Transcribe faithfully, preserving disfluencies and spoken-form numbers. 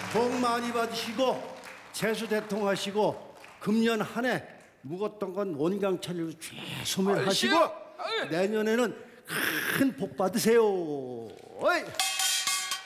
복 많이 받으시고 재수 대통하시고 금년 한 해 묵었던 건 원강천리로 최소멸하시고 아이씨! 아이. 내년에는 큰 복 받으세요. 어이.